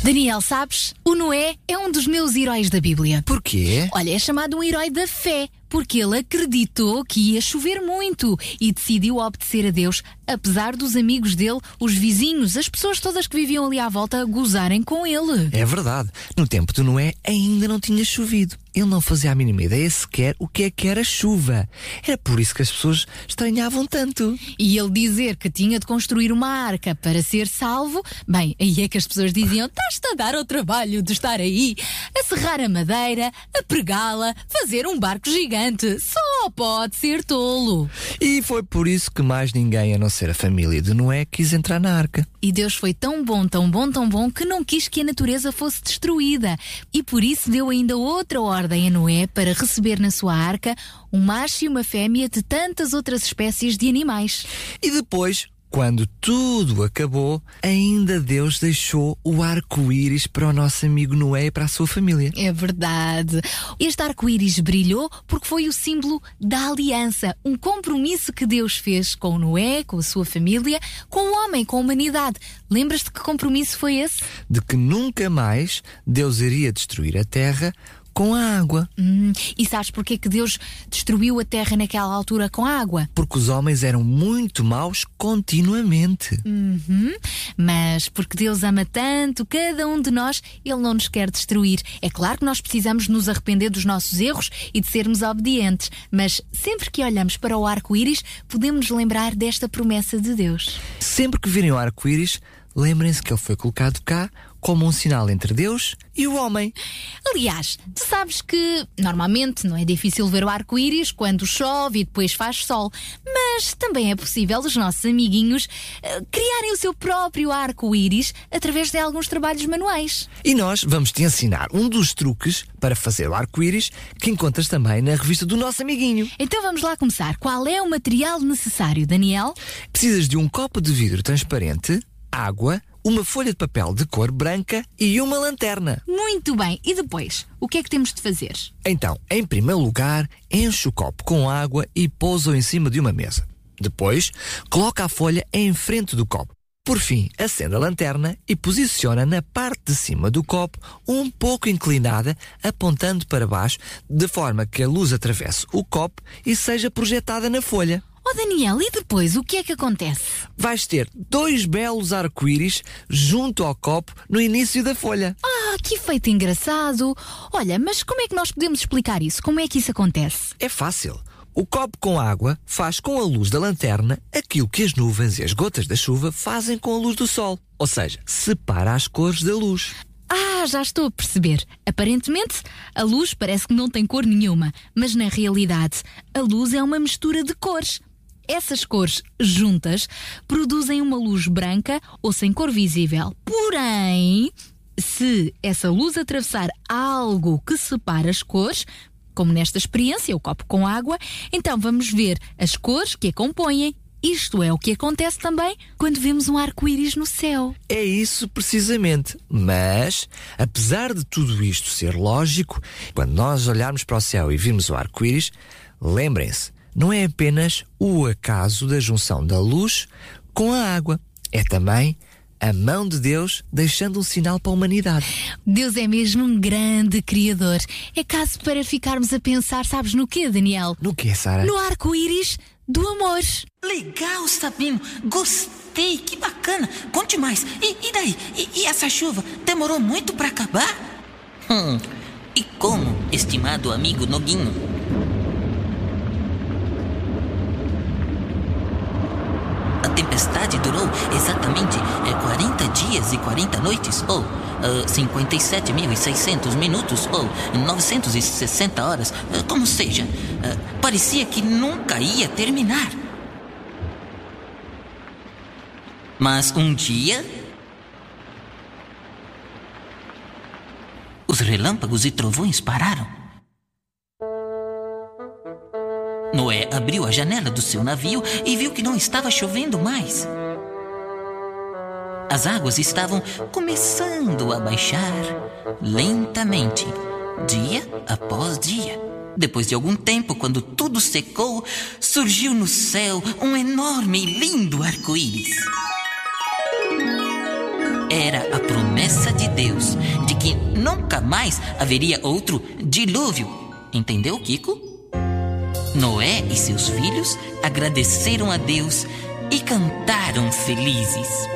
Daniel, sabes? O Noé é um dos meus heróis da Bíblia. Porquê? Olha, é chamado um herói da fé, porque ele acreditou que ia chover muito e decidiu obedecer a Deus, apesar dos amigos dele, os vizinhos, as pessoas todas que viviam ali à volta, gozarem com ele. É verdade. No tempo de Noé ainda não tinha chovido. Ele não fazia a mínima ideia sequer o que era chuva. Era por isso que as pessoas estranhavam tanto. E ele dizer que tinha de construir uma arca para ser salvo, bem, aí é que as pessoas diziam: estás-te a dar ao trabalho de estar aí, a serrar a madeira, a pregá-la, fazer um barco gigante. Só pode ser tolo. E foi por isso que mais ninguém, a não ser a família de Noé, quis entrar na arca. E Deus foi tão bom, tão bom, tão bom, que não quis que a natureza fosse destruída. E por isso deu ainda outra ordem a Noé para receber na sua arca um macho e uma fêmea de tantas outras espécies de animais. E depois, quando tudo acabou, ainda Deus deixou o arco-íris para o nosso amigo Noé e para a sua família. É verdade. Este arco-íris brilhou porque foi o símbolo da aliança, um compromisso que Deus fez com Noé, com a sua família, com o homem, com a humanidade. Lembras-te que compromisso foi esse? De que nunca mais Deus iria destruir a terra com a água. E sabes porque que Deus destruiu a terra naquela altura com a água? Porque os homens eram muito maus continuamente. Mas porque Deus ama tanto cada um de nós, Ele não nos quer destruir. É claro que nós precisamos nos arrepender dos nossos erros e de sermos obedientes, mas sempre que olhamos para o arco-íris, podemos nos lembrar desta promessa de Deus. Sempre que virem o arco-íris, lembrem-se que ele foi colocado cá como um sinal entre Deus e o homem. Aliás, tu sabes que normalmente não é difícil ver o arco-íris quando chove e depois faz sol, mas também é possível os nossos amiguinhos criarem o seu próprio arco-íris através de alguns trabalhos manuais. E nós vamos te ensinar um dos truques para fazer o arco-íris que encontras também na revista do nosso amiguinho. Então vamos lá começar. Qual é o material necessário, Daniel? Precisas de um copo de vidro transparente, água, uma folha de papel de cor branca e uma lanterna. Muito bem. E depois, o que é que temos de fazer? Então, em primeiro lugar, enche o copo com água e pousa-o em cima de uma mesa. Depois, coloca a folha em frente do copo. Por fim, acende a lanterna e posiciona na parte de cima do copo, um pouco inclinada, apontando para baixo, de forma que a luz atravesse o copo e seja projetada na folha. Oh Daniel, e depois o que é que acontece? Vais ter 2 belos arco-íris junto ao copo no início da folha. Ah, que efeito engraçado! Olha, mas como é que nós podemos explicar isso? Como é que isso acontece? É fácil. O copo com água faz com a luz da lanterna aquilo que as nuvens e as gotas da chuva fazem com a luz do sol. Ou seja, separa as cores da luz. Ah, já estou a perceber. Aparentemente, a luz parece que não tem cor nenhuma, mas na realidade, a luz é uma mistura de cores. Essas cores juntas produzem uma luz branca ou sem cor visível. Porém, se essa luz atravessar algo que separa as cores, como nesta experiência, o copo com água, então vamos ver as cores que a compõem. Isto é o que acontece também quando vemos um arco-íris no céu. É isso precisamente. Mas, apesar de tudo isto ser lógico, quando nós olharmos para o céu e virmos o arco-íris, lembrem-se, não é apenas o acaso da junção da luz com a água. É também a mão de Deus deixando um sinal para a humanidade. Deus é mesmo um grande criador. É caso para ficarmos a pensar, sabes no quê, Daniel? No quê, Sara? No arco-íris do amor. Legal, Sabino. Gostei, que bacana. Conte mais. E daí? E essa chuva demorou muito para acabar? E como, estimado amigo Noguinho? A tempestade durou exatamente 40 dias e 40 noites, ou 57.600 minutos, ou 960 horas, como seja. Parecia que nunca ia terminar. Mas um dia, os relâmpagos e trovões pararam. Noé abriu a janela do seu navio e viu que não estava chovendo mais. As águas estavam começando a baixar lentamente, dia após dia. Depois de algum tempo, quando tudo secou, surgiu no céu um enorme e lindo arco-íris. Era a promessa de Deus de que nunca mais haveria outro dilúvio. Entendeu, Kiko? Noé e seus filhos agradeceram a Deus e cantaram felizes.